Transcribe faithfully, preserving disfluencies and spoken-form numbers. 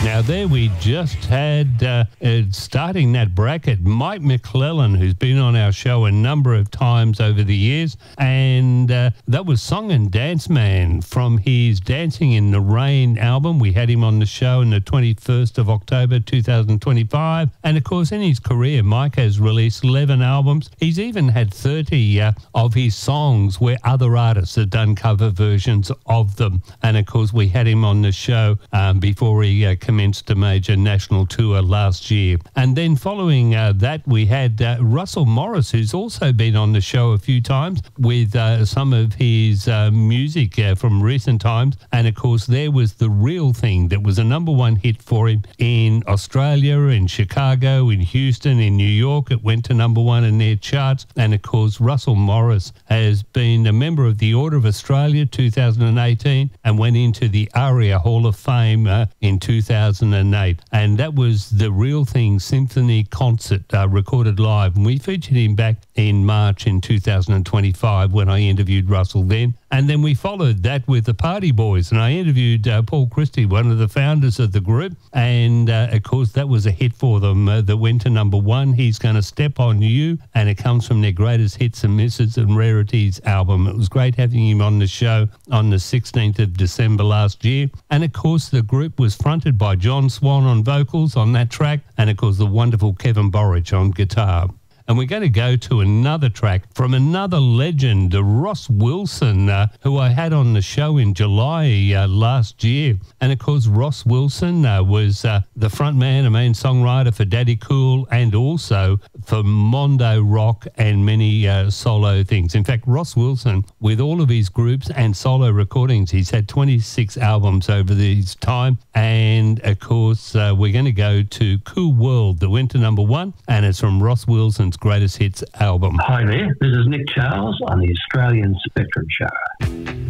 Now there we just had, uh, uh, starting that bracket, Mike McClellan, who's been on our show a number of times over the years, and uh, that was Song and Dance Man from his Dancing in the Rain album. We had him on the show on the twenty-first of October two thousand twenty-five, and of course in his career Mike has released eleven albums. He's even had thirty uh, of his songs where other artists have done cover versions of them, and of course we had him on the show um, before he uh, commenced a major national tour last year. And then following uh, that, we had uh, Russell Morris, who's also been on the show a few times with uh, some of his uh, music uh, from recent times. And of course, there was The Real Thing that was a number one hit for him in Australia, in Chicago, in Houston, in New York. It went to number one in their charts. And of course, Russell Morris has been a member of the Order of Australia two thousand eighteen and went into the ARIA Hall of Fame uh, in two thousand eight. And that was The Real Thing Symphony Concert uh, recorded live. And we featured him back in March in two thousand twenty-five when I interviewed Russell then. And then we followed that with the Party Boys, and I interviewed uh, Paul Christie, one of the founders of the group, and uh, of course that was a hit for them uh, that went to number one. He's Gonna Step on You, and it comes from their Greatest Hits and Misses and Rarities album. It was great having him on the show on the sixteenth of December last year. And of course the group was fronted by John Swan on vocals on that track, and of course the wonderful Kevin Borich on guitar. And we're going to go to another track from another legend, Ross Wilson, uh, who I had on the show in July uh, last year. And of course, Ross Wilson uh, was uh, the front man, a main songwriter for Daddy Cool and also for Mondo Rock and many uh, solo things. In fact, Ross Wilson, with all of his groups and solo recordings, he's had twenty-six albums over this time. And of course, uh, we're going to go to Cool World that went to number one, and it's from Ross Wilson's Greatest Hits album. Hi there, this is Nick Charles on the Australian Spectrum Show.